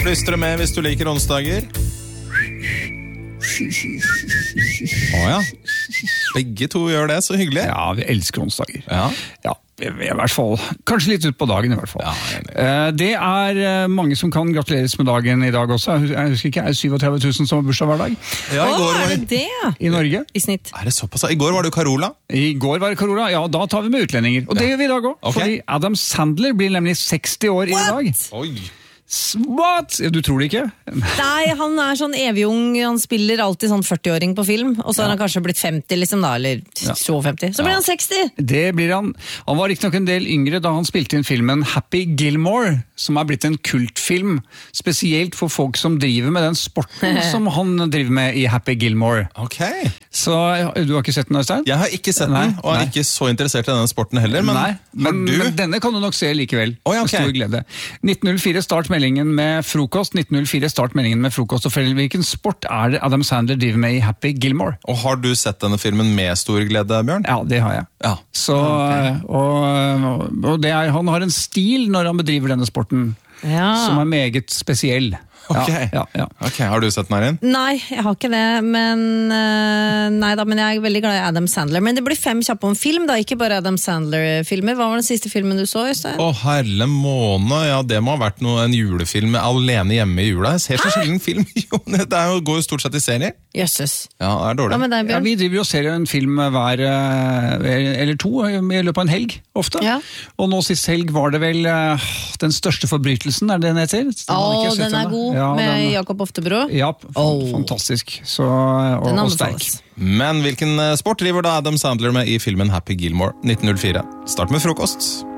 Plystre med hvis du liker onsdager. Ja. Begge to gjør det, så hyggelig. Ja, vi elsker onsdager. Ja. Ja, i hvert fall. Kanskje litt ut på dagen i hvert fall. Ja, det mange som kan gratuleres med dagen i dag også. Jeg husker ikke, 37 000 som har bursdag hver dag? Ja, i går er det det? I Norge. I snitt. Er det såpass? I går var det jo Carola. I går var det Carola, ja, da tar vi med utlendinger. Og det gjør vi i dag også, Ok. fordi Adam Sandler blir nemlig 60 år i dag. Oi. What? Du tror det ikke? Nei, han er sånn evig ung, han spiller alltid sånn 40-åring på film, og så har han kanskje blitt 50 liksom da, eller 52. Så blir han 60! Det blir han. Han var ikke nok en del yngre da han spilte inn filmen Happy Gilmore, som er blitt en kultfilm, spesielt for folk som driver med den sporten som han driver med i Happy Gilmore. Ok. Så du har ikke sett den, Øystein? Jeg har ikke sett den, og er ikke så interessert i denne sporten heller, men Nei, har du? men denne kan du nok se likevel. Oi, ok. Med stor glede. 1904 start meldingen med frokost. 1904 start meldingen med frokost. Og hvilken sport er det Adam Sandler driver med i Happy Gilmore? Og har du sett denne filmen med stor glede, Bjørn? Ja, det har jeg. Ja. Så, og han har en stil når han bedriver denne sporten, som er meget spesiell. Ok. Ja. Ok, har du sett den her inn? Nei, jeg har ikke det, men men jeg er veldig glad i Adam Sandler. Men det blir 5 kjappe om film, da, ikke bare Adam Sandler-filmer. Hva var den siste filmen du så, Øystein? Å, herle måne, ja, det må ha vært en julefilm med Alene hjemme i jula. Jeg ser så sjelden film. Jo, det går jo stort sett i serier. Jøsses. Ja, det er dårlig. Hva med deg, Ja, Bjørn? vi driver jo og ser en film hver eller to i løpet av en helg, ofte. Ja. Og nå sist helg var det vel Den største forbrytelsen, er det den heter? Den er god, med Jakob Oftebro. Ja, fantastisk. Så, Den og sterk. anbefales. Men hvilken sport driver da Adam Sandler med i filmen Happy Gilmore 1904? Start med frokost.